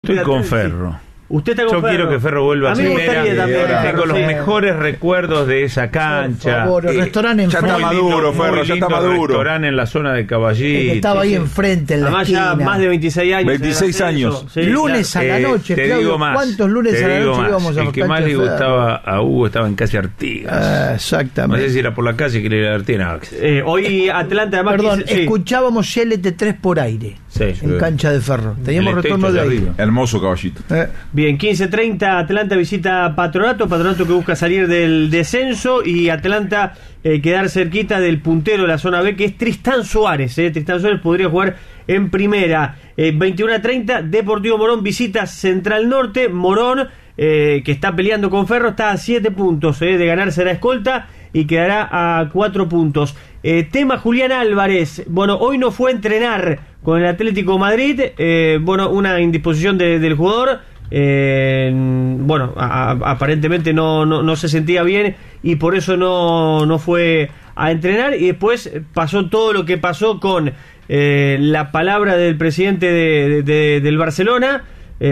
estoy con Ferro. Usted está con Yo Ferro. quiero que Ferro vuelva a primera. Tengo los mejores recuerdos de esa cancha. Por favor, el restaurante ya enfrente. está maduro, Ferro, ya está maduro. Restaurante en la zona de Caballito. Que estaba ahí enfrente, en la Además esquina. ya más de 26 años. 26 años. Sí, Lunes claro. a la noche, te Claudio, digo más, ¿cuántos lunes te a la digo noche más. íbamos a El los que más canchas le de Ferro? gustaba a Hugo estaba en Calle Artigas. Exactamente. No sé si era por la calle que le iba a Artigas. Hoy Atlanta además... Perdón, sí. escuchábamos LT3 por aire. Sí. En cancha de Ferro. Teníamos El retorno techo de de aire. arriba. Hermoso Caballito. Bien, 15:30 Atlanta visita Patronato que busca salir del descenso y Atlanta quedar cerquita del puntero de la zona B, que es Tristán Suárez. Tristán Suárez podría jugar en primera. 21:30 Deportivo Morón visita Central Norte. Morón, que está peleando con Ferro, está a 7 puntos de ganarse la escolta y quedará a 4 puntos. Tema Julián Álvarez. Bueno, hoy no fue a entrenar con el Atlético Madrid. Bueno, una indisposición del jugador. Bueno, aparentemente no se sentía bien y por eso no fue a entrenar, y después pasó todo lo que pasó con la palabra del presidente del Barcelona,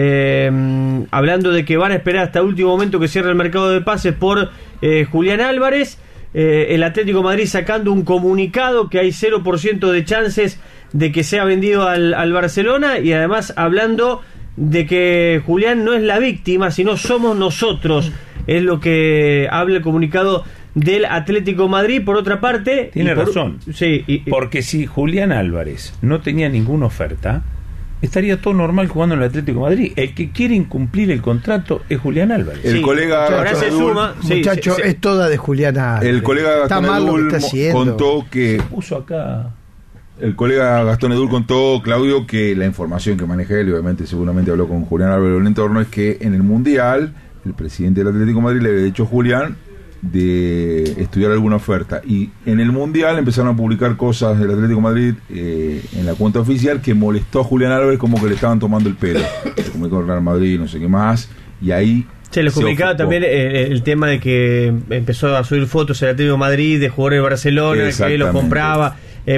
hablando de que van a esperar hasta el último momento que cierre el mercado de pases por Julián Álvarez. El Atlético de Madrid sacando un comunicado que hay 0% de chances de que sea vendido al Barcelona, y además hablando de que Julián no es la víctima, sino somos nosotros. Es lo que habla el comunicado del Atlético de Madrid. Por otra parte... Tiene razón. Sí, porque si Julián Álvarez no tenía ninguna oferta, estaría todo normal jugando en el Atlético de Madrid. El que quiere incumplir el contrato es Julián Álvarez. El colega ahora se suma. Muchacho, Sí. es toda de Julián Álvarez. El colega Está Gastón mal lo que Edul está haciendo. contó que... Puso acá... El colega Gastón Edul contó, Claudio, que la información que maneja él, y obviamente seguramente habló con Julián Álvarez en el entorno, es que en el Mundial el presidente del Atlético de Madrid le había dicho a Julián de estudiar alguna oferta, y en el Mundial empezaron a publicar cosas del Atlético de Madrid en la cuenta oficial que molestó a Julián Álvarez, como que le estaban tomando el pelo. Se comunicó con Real Madrid, no sé qué más, y ahí... Se les comunicaba también el tema de que empezó a subir fotos el Atlético de Madrid de jugadores de Barcelona, que lo compraba.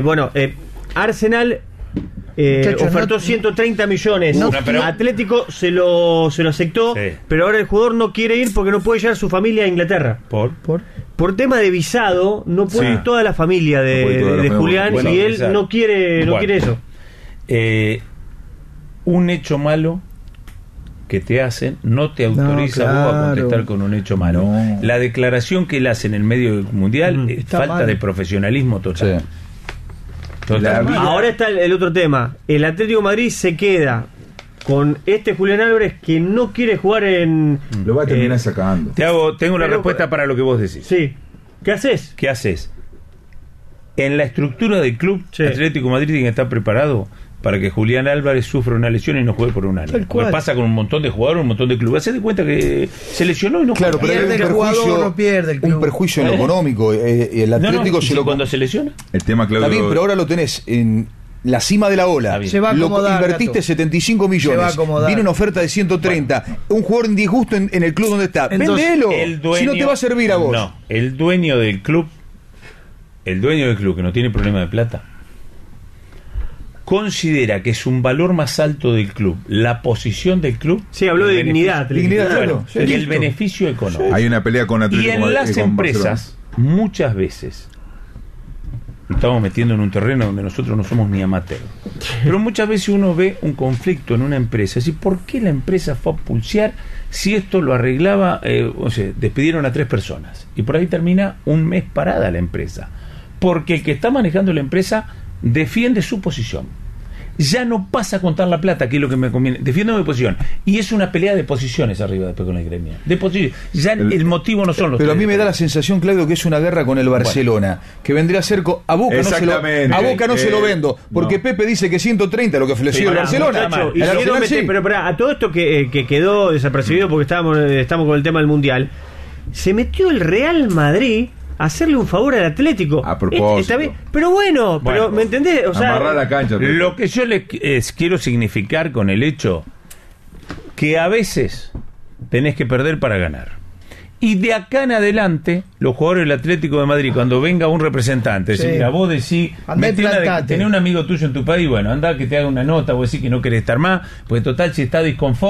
Arsenal ofertó 130 millones. Atlético se lo aceptó, sí. Pero ahora el jugador no quiere ir porque no puede llevar su familia a Inglaterra. ¿Por tema de visado, no puede ir toda la familia de Julián, y él no quiere eso. Un hecho malo que te hacen no te autoriza vos a contestar con un hecho malo. La declaración que él hace en el medio mundial es falta mal de profesionalismo total. Sí. Ahora está el otro tema. El Atlético de Madrid se queda con Julián Álvarez, que no quiere jugar en... Lo va a terminar sacando. Tengo una respuesta para lo que vos decís. Sí. ¿Qué haces? En la estructura del club, Atlético de Madrid tiene que estar preparado para que Julián Álvarez sufra una lesión y no juegue por un año. Porque pasa con un montón de jugadores, un montón de clubes. Hacete cuenta que se lesionó y no juega. Pero pierde el jugador, no pierde el club. Un perjuicio en lo económico. El Atlético cuando se lesiona. El tema, Claudio. Está bien, pero ahora lo tenés en la cima de la ola. Se va a acomodar, invertiste Gato. 75 millones. Viene una oferta de 130. Bueno. Un jugador en disgusto en el club donde está. Vendelo. Si no te va a servir a vos. No, el dueño del club, que no tiene problema de plata, considera que es un valor más alto del club la posición del club. Sí, habló de dignidad, claro, que el beneficio económico. Hay una pelea con Atlético. Y en las empresas, muchas veces, estamos metiendo en un terreno donde nosotros no somos ni amateurs, pero muchas veces uno ve un conflicto en una empresa, es decir, ¿por qué la empresa fue a pulsear si esto lo arreglaba? Despidieron a 3 personas y por ahí termina un mes parada la empresa, porque el que está manejando la empresa defiende su posición. Ya no pasa a contar la plata, que es lo que me conviene. Defiendo mi posición. Y es una pelea de posiciones arriba después con la gremia. De posiciones. Ya el motivo no son los. Pero a mí me da la sensación, Claudio, que es una guerra con el Barcelona. Que vendría a ser. A Boca no se lo vendo. Porque Pepe dice que 130 lo que ofreció el Barcelona. Pero a todo esto que quedó desapercibido porque estamos con el tema del Mundial, se metió el Real Madrid hacerle un favor al Atlético. A propósito. Está bien, pero bueno, ¿me entendés? O sea, amarrar la cancha. Lo que yo les quiero significar con el hecho que a veces tenés que perder para ganar. Y de acá en adelante, los jugadores del Atlético de Madrid, cuando venga un representante, mira, vos decís, tenés un amigo tuyo en tu país, bueno, anda que te haga una nota, vos decís que no querés estar más, porque total, si está disconforme,